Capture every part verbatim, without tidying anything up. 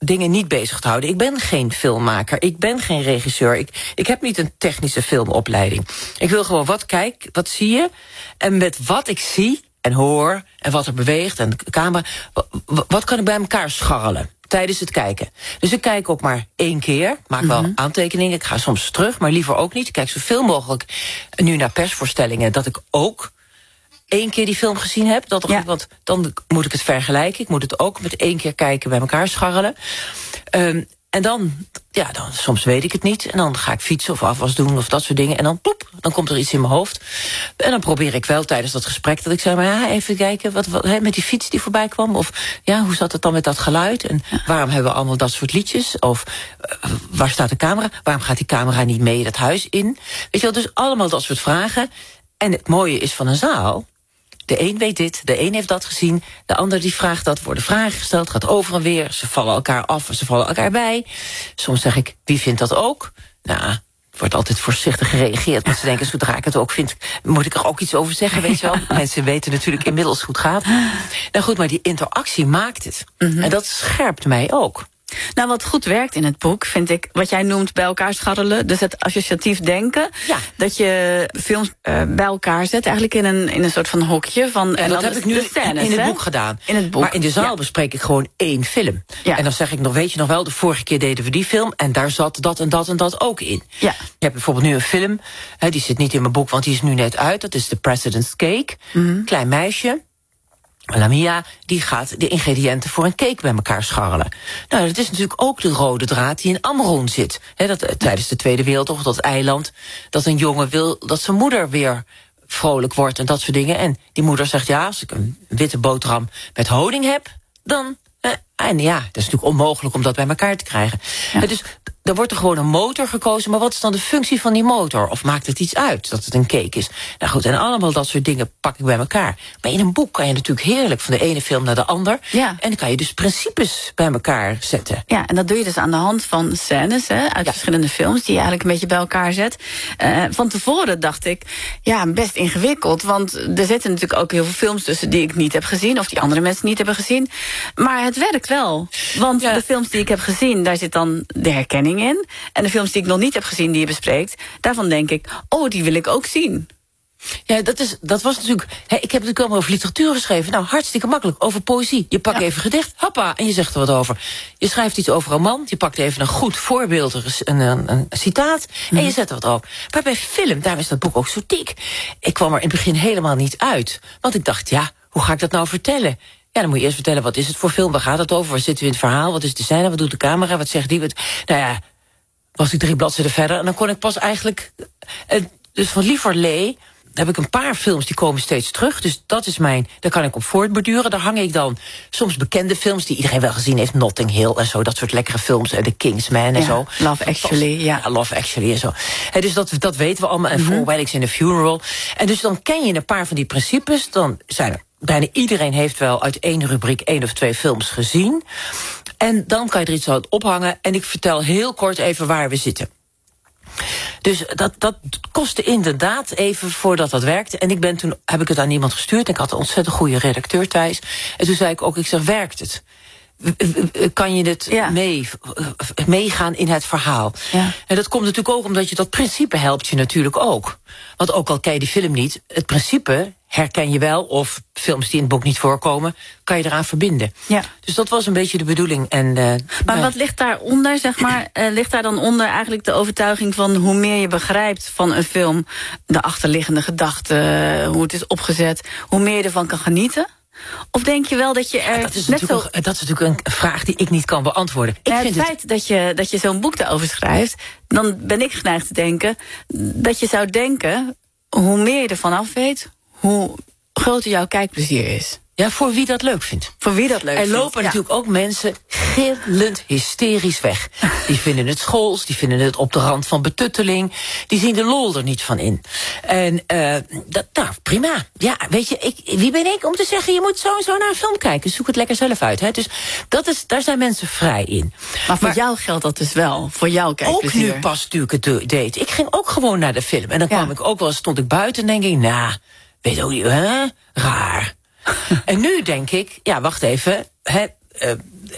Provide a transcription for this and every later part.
dingen niet bezig te houden. Ik ben geen filmmaker, ik ben geen regisseur. Ik, ik heb niet een technische filmopleiding. Ik wil gewoon, wat kijk, wat zie je? En met wat ik zie en hoor en wat er beweegt en de camera, wat kan ik bij elkaar scharrelen tijdens het kijken? Dus ik kijk ook maar één keer, maak wel mm-hmm. aantekeningen, ik ga soms terug, maar liever ook niet. Ik kijk zoveel mogelijk nu naar persvoorstellingen, dat ik ook één keer die film gezien heb. Dat ja. Want dan moet ik het vergelijken. Ik moet het ook met één keer kijken bij elkaar scharrelen. Um, en dan, ja, dan, soms weet ik het niet. En dan ga ik fietsen of afwas doen of dat soort dingen. En dan, ploep, dan komt er iets in mijn hoofd. En dan probeer ik wel tijdens dat gesprek dat ik zeg, maar ja, even kijken, wat, wat hè, met die fiets die voorbij kwam. Of ja, hoe zat het dan met dat geluid? En waarom hebben we allemaal dat soort liedjes? Of uh, waar staat de camera? Waarom gaat die camera niet mee dat huis in? Weet je wel, dus allemaal dat soort vragen. En het mooie is van een zaal, de een weet dit, de een heeft dat gezien, de ander die vraagt dat, worden vragen gesteld, gaat over en weer, ze vallen elkaar af, ze vallen elkaar bij. Soms zeg ik, wie vindt dat ook? Nou, er wordt altijd voorzichtig gereageerd, want ze denken, zodra ik het ook vind, moet ik er ook iets over zeggen, weet je wel? Ja. Mensen weten natuurlijk inmiddels hoe het gaat. Nou goed, maar die interactie maakt het. Mm-hmm. En dat scherpt mij ook. Nou, wat goed werkt in het boek, vind ik, wat jij noemt bij elkaar scharrelen, dus het associatief denken, ja. dat je films uh, bij elkaar zet, eigenlijk in een, in een soort van hokje van. En dat heb ik nu scènes, in het boek gedaan. In het boek. Maar in de zaal ja. bespreek ik gewoon één film. Ja. En dan zeg ik nog, weet je nog wel, de vorige keer deden we die film en daar zat dat en dat en dat ook in. Ja. Je hebt bijvoorbeeld nu een film, hè, die zit niet in mijn boek, want die is nu net uit. Dat is The President's Cake. Mm-hmm. Klein meisje, Lamia, die gaat de ingrediënten voor een cake bij elkaar scharrelen. Nou, dat is natuurlijk ook de rode draad die in Amron zit. He, dat, tijdens de Tweede Wereldoorlog, dat eiland, dat een jongen wil dat zijn moeder weer vrolijk wordt en dat soort dingen. En die moeder zegt, ja, als ik een witte boterham met honing heb, dan. Eh, en ja, dat is natuurlijk onmogelijk om dat bij elkaar te krijgen. Ja. Dus er wordt er gewoon een motor gekozen, maar wat is dan de functie van die motor? Of maakt het iets uit dat het een cake is? Nou goed, en allemaal dat soort dingen pak ik bij elkaar. Maar in een boek kan je natuurlijk heerlijk van de ene film naar de ander. Ja. En dan kan je dus principes bij elkaar zetten. Ja, en dat doe je dus aan de hand van scènes hè, uit ja. verschillende films, die je eigenlijk een beetje bij elkaar zet. Uh, van tevoren dacht ik, ja, best ingewikkeld. Want er zitten natuurlijk ook heel veel films tussen die ik niet heb gezien, of die andere mensen niet hebben gezien. Maar het werkt wel. Want ja. de films die ik heb gezien, daar zit dan de herkenning in. En de films die ik nog niet heb gezien die je bespreekt, daarvan denk ik, oh, die wil ik ook zien. Ja, dat, is, dat was natuurlijk. He, ik heb natuurlijk allemaal over literatuur geschreven. Nou, hartstikke makkelijk. Over poëzie. Je pakt ja. even een gedicht, hoppa, en je zegt er wat over. Je schrijft iets over een man, je pakt even een goed voorbeeld, een, een, een citaat, mm. en je zet er wat over. Maar bij film, daar is dat boek ook zo dik. Ik kwam er in het begin helemaal niet uit. Want ik dacht, ja, hoe ga ik dat nou vertellen? Ja, dan moet je eerst vertellen, wat is het voor film? Waar gaat het over? Waar zitten we in het verhaal? Wat is de scène? Wat doet de camera? Wat zegt die? Wat... Nou ja, was ik drie bladzijden verder. En dan kon ik pas eigenlijk. Uh, dus van Lieverlee heb ik een paar films die komen steeds terug. Dus dat is mijn. Daar kan ik op voortborduren. Daar hang ik dan soms bekende films die iedereen wel gezien heeft. Notting Hill en zo. Dat soort lekkere films. En The Kingsman en ja, zo. Love Actually, ja. ja. Love Actually en zo. He, dus dat, dat weten we allemaal. En mm-hmm. Four Weddings in a Funeral. En dus dan ken je een paar van die principes. Dan zijn er. Bijna iedereen heeft wel uit één rubriek één of twee films gezien. En dan kan je er iets aan ophangen. En ik vertel heel kort even waar we zitten. Dus dat, dat kostte inderdaad even voordat dat werkte. En ik ben toen heb ik het aan iemand gestuurd. Ik had een ontzettend goede redacteur thuis. En toen zei ik ook, ik zeg, werkt het? Kan je het ja. mee, meegaan in het verhaal? Ja. En dat komt natuurlijk ook omdat je dat principe helpt je natuurlijk ook. Want ook al ken je die film niet, het principe herken je wel, of films die in het boek niet voorkomen, kan je eraan verbinden. Ja. Dus dat was een beetje de bedoeling. En, uh, maar uh, wat ligt daaronder, zeg maar? Uh, ligt daar dan onder eigenlijk de overtuiging van hoe meer je begrijpt van een film, de achterliggende gedachten, hoe het is opgezet, hoe meer je ervan kan genieten? Of denk je wel dat je er ja, dat is net natuurlijk zo... Ook, dat is natuurlijk een vraag die ik niet kan beantwoorden. Ik ja, vind het feit het... dat je, dat je zo'n boek daarover schrijft, dan ben ik geneigd te denken dat je zou denken, hoe meer je ervan af weet, hoe groter jouw kijkplezier is. Ja, voor wie dat leuk vindt. Voor wie dat leuk er vindt. Er lopen ja. natuurlijk ook mensen gillend hysterisch weg. Die vinden het schools, die vinden het op de rand van betutteling. Die zien de lol er niet van in. En uh, dat, nou, prima. Ja, weet je, ik, wie ben ik om te zeggen, je moet zo en zo naar een film kijken. Zoek het lekker zelf uit. Hè. Dus dat is, daar zijn mensen vrij in. Maar voor maar, jou geldt dat dus wel, voor jouw kijkplezier. Ook nu pas toen ik het deed. Ik ging ook gewoon naar de film. En dan kwam ja. ik ook wel, stond ik buiten en denk ik, nou, weet ook niet, hè? Raar. En nu denk ik, ja, wacht even, hè, uh,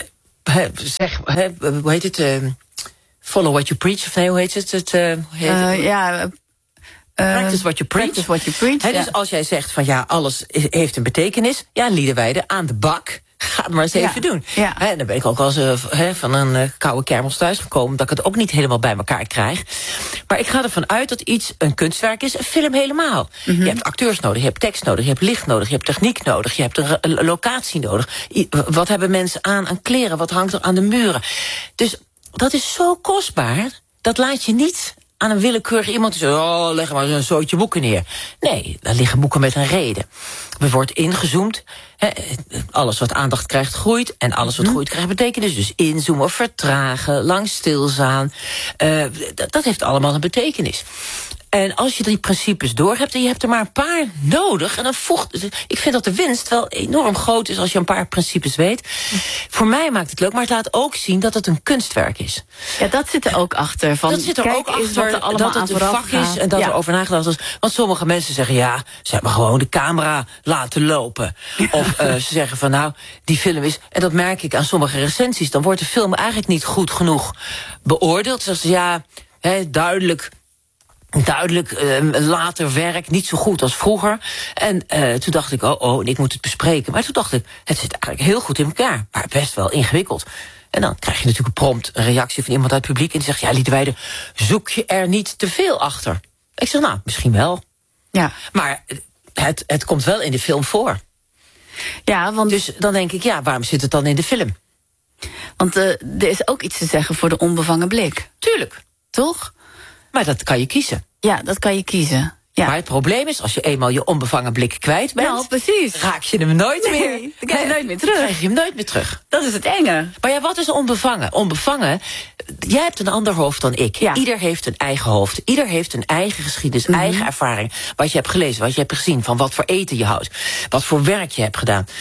he, zeg, he, hoe heet het? Uh, follow what you preach, of nee, hoe heet het? het uh, heet uh, het? Ja... Uh, Practice what you preach. Practice what you preach. He, ja. Dus als jij zegt van ja, alles heeft een betekenis. Ja, Liederwijde, aan de bak. Ga het maar eens even ja. doen. Ja. He, dan ben ik ook wel eens uh, van een uh, koude kermis thuis gekomen, dat ik het ook niet helemaal bij elkaar krijg. Maar ik ga ervan uit dat iets een kunstwerk is, een film helemaal. Mm-hmm. Je hebt acteurs nodig, je hebt tekst nodig, je hebt licht nodig, je hebt techniek nodig, je hebt een, een locatie nodig. Wat hebben mensen aan aan kleren, wat hangt er aan de muren? Dus dat is zo kostbaar, dat laat je niet aan een willekeurig iemand die zegt, oh, leg maar zo'n zootje boeken neer. Nee, daar liggen boeken met een reden. Er wordt ingezoomd. He, alles wat aandacht krijgt, groeit. En alles wat groeit, krijgt betekenis. Dus inzoomen, vertragen, lang stilstaan. Uh, dat, dat heeft allemaal een betekenis. En als je die principes doorhebt en je hebt er maar een paar nodig, en dan voegt, ik vind dat de winst wel enorm groot is als je een paar principes weet. Voor mij maakt het leuk, maar het laat ook zien dat het een kunstwerk is. Ja, dat zit er ook achter. Van, dat zit er kijk ook eens achter, wat er allemaal dat het een vak gaat. is en dat ja. er over nagedacht is. Want sommige mensen zeggen, ja, ze hebben gewoon de camera laten lopen. Of uh, ze zeggen van, nou, die film is, en dat merk ik aan sommige recensies, dan wordt de film eigenlijk niet goed genoeg beoordeeld. Ze zeggen, ja, he, duidelijk... Duidelijk, uh, later werk, niet zo goed als vroeger. En uh, toen dacht ik, oh, oh, ik moet het bespreken. Maar toen dacht ik, het zit eigenlijk heel goed in elkaar. Maar best wel ingewikkeld. En dan krijg je natuurlijk prompt een reactie van iemand uit het publiek. En die zegt, ja, Liederwijde, zoek je er niet te veel achter? Ik zeg, nou, misschien wel. Ja. Maar het, het komt wel in de film voor. Ja, want... Dus dan denk ik, ja, waarom zit het dan in de film? Want uh, er is ook iets te zeggen voor de onbevangen blik. Tuurlijk. Toch? Maar dat kan je kiezen. Ja, dat kan je kiezen. Ja. Maar het probleem is, als je eenmaal je onbevangen blik kwijt bent, nou, precies. raak je hem nooit nee, meer. Dan krijg je nooit meer terug. Dan krijg je hem nooit meer terug. Dat is het enge. Maar ja, wat is onbevangen? Onbevangen, jij hebt een ander hoofd dan ik. Ja. Ieder heeft een eigen hoofd. Ieder heeft een eigen geschiedenis, mm-hmm. eigen ervaring. Wat je hebt gelezen, wat je hebt gezien, van wat voor eten je houdt. Wat voor werk je hebt gedaan.